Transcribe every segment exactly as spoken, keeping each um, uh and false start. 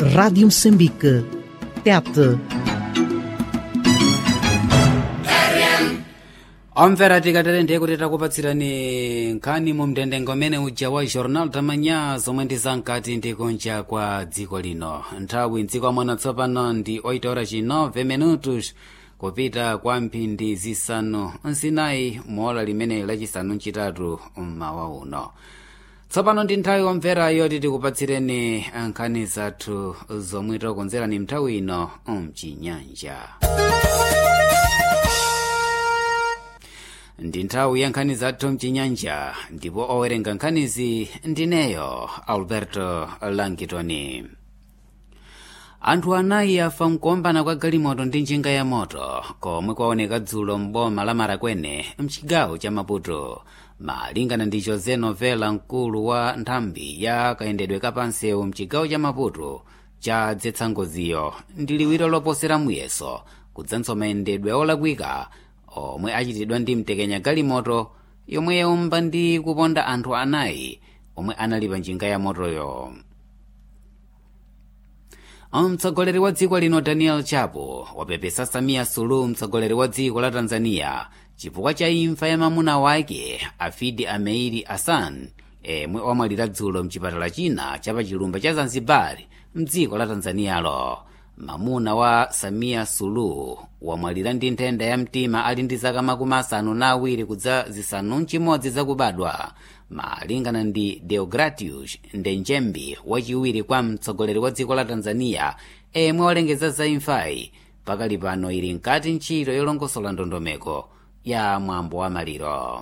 Rádio Moçambique, Tete. Omvera tikaterende kuti takupatsirani nkhani mu mndandanda umene uja wa Jornal Tamanya zomwe ndi zamkati ndi kunja kwa dziko lino. Nthawi mdziko mwano tsopano ndi oito horas e nove minutos kupita kwa mphindi zisanu zinayi mola limene lachisanu ncitatu mmawa uno. Tsopano ndi nthawi omvera yoti tikupatsireni nkhani zathu zomwe takonzerani mnthawi ino mchinyanja. Ndi nthawi ya nkhani zathu mchinyanja ndipo owerenga nkhanizi ndineyo Alberto Lankitoni. Anthu anayi afa mkuombana kwa galimoto ndi njinga ya moto komwe kwaoneka dzulo m'boma la Marakwene mchigawo cha Maputo. Malingana ndi Jose Novela, mkulu wa nthambi ya kayendedwe kapansewu mchigawo cha Maputo, chadzetsa ngoziyo ndi liwiro loposera muyeso kudzanso mayendedwe olakwika omwe achitidwa ndi mtekenya galimoto yomwe yaumba ndi kuponda anthu anayi omwe anali pa njinga ya motoyo. Mtsogoleri wa dziko lino Daniel Chapo wapepesa Samia Suluhu, mtsogoleri wa dziko la Tanzania, chifukwa cha imfa ya mamuna wake Afidi Ameiri Hassan emwe wamwalira dzulo mchipatala china cha pachilumba cha Zanzibar mdziko la Tanzanialo. Mamuna wa Samia Suluhu wamwalira ndi nthenda ya mtima ali ndi zaka makumi asanu na awiri kudza zisanu nchimodzi zakubadwa, malingana ndi Deogratius Ndenjembi, wachiwiri kwa mtsogoleri wa dziko la Tanzania emwe walengeza za imfayi. Pakali pano ili nkati ntchito yolongosola ndondomeko ya mwambo wa maliro.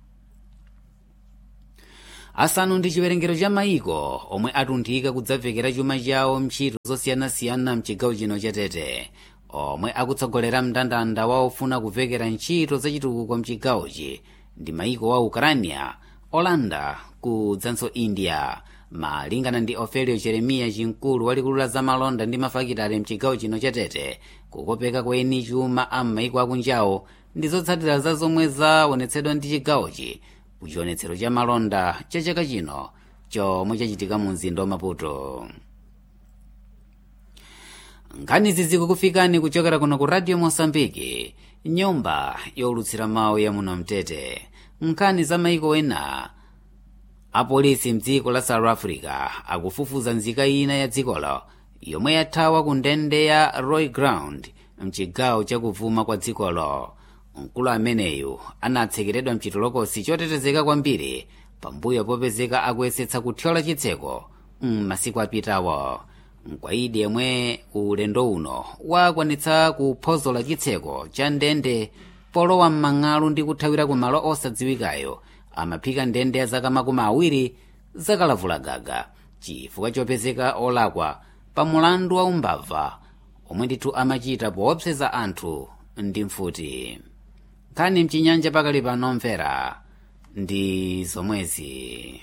Asanu ndi chiwerengero cha mayiko omwe atunthika kudzavekera chuma chawo mntchito zosiyanasiyana mchigawo chino cha Tete, omwe akutsogolera mndandanda wa ofuna kuvekera ntchito zachitukuko mchigawochi ndi mayiko wa Ukrania, Holanda kudzanso India. Malingana ndi Ofelio Jeremiya, chimkulu walikulu la zamalonda ndi mafakitale mchigawo chino cha Tete, kukopeka kweni chuma a mayiko akunjawo ndi zotsatira za zomwe zaonetsedwa ndi chigawochi kuchionetsero cha malonda cha chaka chino chomwe chachitika mu mzinda wa Maputo. Nkhanizi zikukufikani kuchokera kuno ku Radio Mosambiki, nyumba yowulutsira mawu ya muno mtete. Nkhani za mayiko ena, apolisi mdziko la South Africa akufufuza nzika ina ya dzikolo yomwe yathawa ku ndende ya Roy Ground mchigawo chakuvuma kwa dzikolo. Mkulu ameneyu anatsekeredwa mchitolokosi chotetezeka kwambiri pambuyo popezeka akuyesetsa kuthyola chitseko m'masiku apitawo. Mkwayidi yemwe ulendo uno wakwanitsa kuphozola chitseko cha ndende polowa m'mang'alu ndi kuthawira ku malo osadziwikayo amaphika ndende ya zaka makumi awiri zakalavulagaga chifukwa chopezeka olakwa pa mulandu wa umbava omwe ndithu amachita poopseza anthu ndi mfuti. Nkhani mchinyanja pakali pano mvera ndi zomwezi.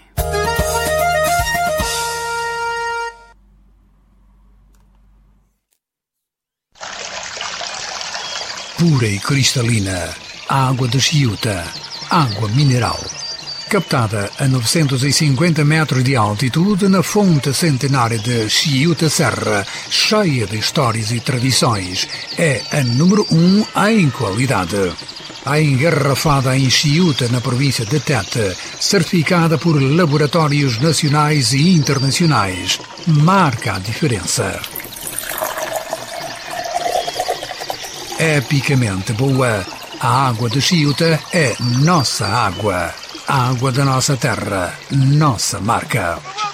Pura e cristalina, água de Chiuta, água mineral. Captada a novecentos e cinquenta metros de altitude na fonte centenária de Chiuta Serra, cheia de histórias e tradições, é a número um em qualidade. A engarrafada em Chiuta, na província de Tete, certificada por laboratórios nacionais e internacionais, marca a diferença. Epicamente boa, a água de Chiuta é nossa água. A água da nossa terra, nossa marca.